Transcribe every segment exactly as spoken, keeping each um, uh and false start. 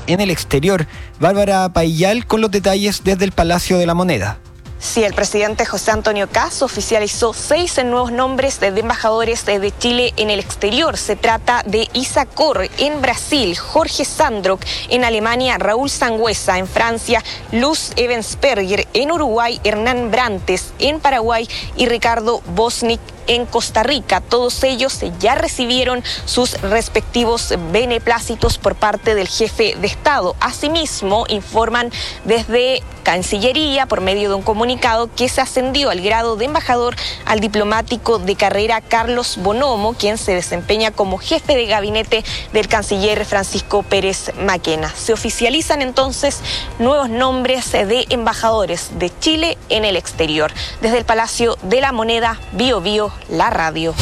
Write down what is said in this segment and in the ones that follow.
en el exterior. Bárbara Paillal con los detalles desde el Palacio de la Moneda. Sí, el presidente José Antonio Kast oficializó seis nuevos nombres de embajadores de Chile en el exterior. Se trata de Isa Corre en Brasil, Jorge Sandrock en Alemania, Raúl Sangüesa en Francia, Luz Ebensperger en Uruguay, Hernán Brantes en Paraguay y Ricardo Bosnick en Costa Rica. Todos ellos ya recibieron sus respectivos beneplácitos por parte del jefe de Estado. Asimismo, informan desde Cancillería, por medio de un comunicado, que se ascendió al grado de embajador al diplomático de carrera Carlos Bonomo, quien se desempeña como jefe de gabinete del canciller Francisco Pérez Maquena. Se oficializan entonces nuevos nombres de embajadores de Chile en el exterior. Desde el Palacio de la Moneda, Bio Bio, la radio.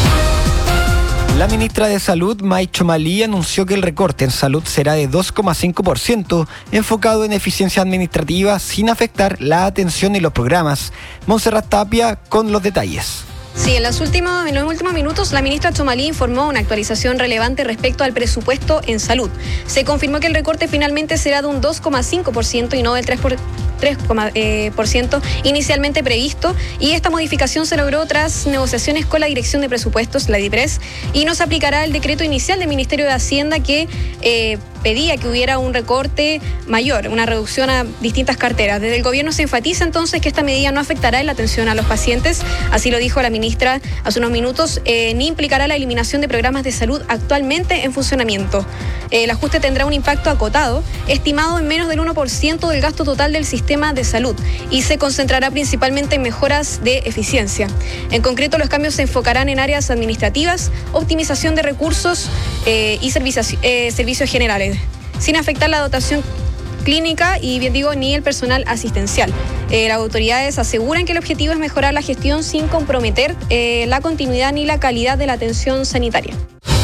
La ministra de Salud, May Chomalí, anunció que el recorte en salud será de dos coma cinco por ciento, enfocado en eficiencia administrativa sin afectar la atención y los programas. Montserrat Tapia con los detalles. Sí, en, las últimas, en los últimos minutos la ministra Chomalí informó una actualización relevante respecto al presupuesto en salud. Se confirmó que el recorte finalmente será de un dos coma cinco por ciento y no del tres por ciento. tres por ciento inicialmente previsto, y esta modificación se logró tras negociaciones con la Dirección de Presupuestos, la DIPRES, y no se aplicará el decreto inicial del Ministerio de Hacienda que eh, pedía que hubiera un recorte mayor, una reducción a distintas carteras. Desde el gobierno se enfatiza entonces que esta medida no afectará en la atención a los pacientes, así lo dijo la ministra hace unos minutos, eh, ni implicará la eliminación de programas de salud actualmente en funcionamiento. El ajuste tendrá un impacto acotado, estimado en menos del uno por ciento del gasto total del sistema de salud, y se concentrará principalmente en mejoras de eficiencia. En concreto, los cambios se enfocarán en áreas administrativas, optimización de recursos eh, y servicios, eh, servicios generales, sin afectar la dotación clínica y, bien digo, ni el personal asistencial. Eh, las autoridades aseguran que el objetivo es mejorar la gestión sin comprometer eh, la continuidad ni la calidad de la atención sanitaria.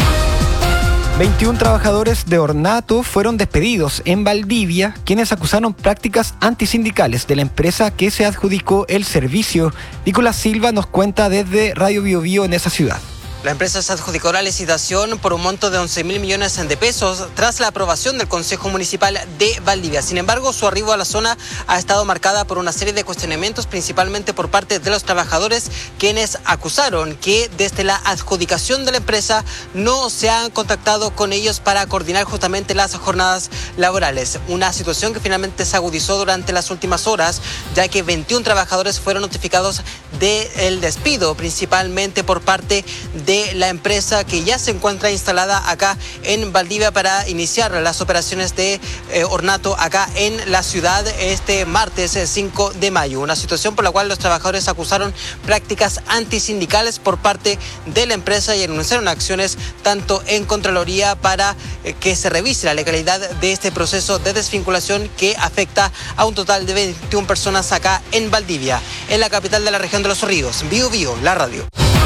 veintiún trabajadores de Ornato fueron despedidos en Valdivia, quienes acusaron prácticas antisindicales de la empresa que se adjudicó el servicio. Nicolás Silva nos cuenta desde Radio Bio Bio en esa ciudad. La empresa se adjudicó la licitación por un monto de once mil millones de pesos tras la aprobación del Consejo Municipal de Valdivia. Sin embargo, su arribo a la zona ha estado marcada por una serie de cuestionamientos, principalmente por parte de los trabajadores, quienes acusaron que desde la adjudicación de la empresa no se han contactado con ellos para coordinar justamente las jornadas laborales. Una situación que finalmente se agudizó durante las últimas horas, ya que veintiún trabajadores fueron notificados del despido, principalmente por parte de de la empresa que ya se encuentra instalada acá en Valdivia para iniciar las operaciones de eh, Ornato acá en la ciudad este martes cinco de mayo. Una situación por la cual los trabajadores acusaron prácticas antisindicales por parte de la empresa y anunciaron acciones tanto en Contraloría para eh, que se revise la legalidad de este proceso de desvinculación que afecta a un total de veintiún personas acá en Valdivia, en la capital de la región de Los Ríos. Bio Bio, la radio.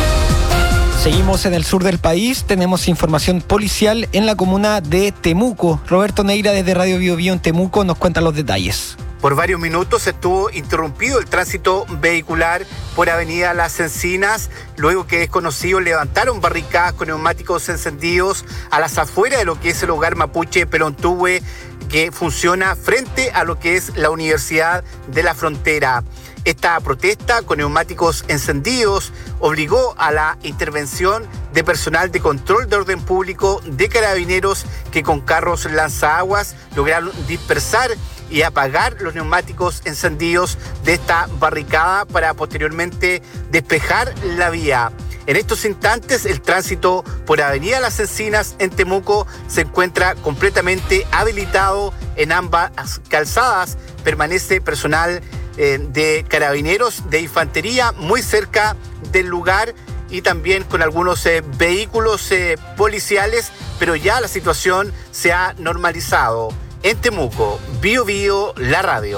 Seguimos en el sur del país, tenemos información policial en la comuna de Temuco. Roberto Neira desde Radio Bio Bio en Temuco nos cuenta los detalles. Por varios minutos estuvo interrumpido el tránsito vehicular por Avenida Las Encinas, luego que desconocidos levantaron barricadas con neumáticos encendidos a las afueras de lo que es el hogar mapuche Pelontuhue, que funciona frente a lo que es la Universidad de la Frontera. Esta protesta con neumáticos encendidos obligó a la intervención de personal de control de orden público de carabineros que con carros lanzaguas lograron dispersar y apagar los neumáticos encendidos de esta barricada para posteriormente despejar la vía. En estos instantes, el tránsito por Avenida Las Encinas en Temuco se encuentra completamente habilitado. En ambas calzadas permanece personal eh, de carabineros, de infantería, muy cerca del lugar, y también con algunos eh, vehículos eh, policiales, pero ya la situación se ha normalizado. En Temuco, Bio Bio, la radio.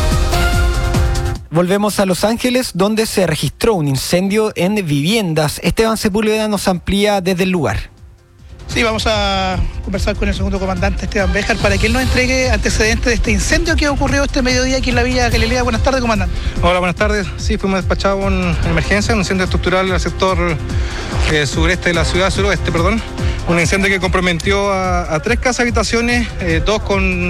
Volvemos a Los Ángeles, donde se registró un incendio en viviendas. Esteban Sepúlveda nos amplía desde el lugar. Sí, vamos a conversar con el segundo comandante Esteban Béjar para que él nos entregue antecedentes de este incendio que ocurrió este mediodía aquí en la Villa Galilea. Buenas tardes, comandante. Hola, buenas tardes. Sí, fuimos despachados en emergencia, un incendio estructural en el sector eh, sureste de la ciudad, suroeste, perdón. Un incendio que comprometió a, a tres casas habitaciones, eh, dos con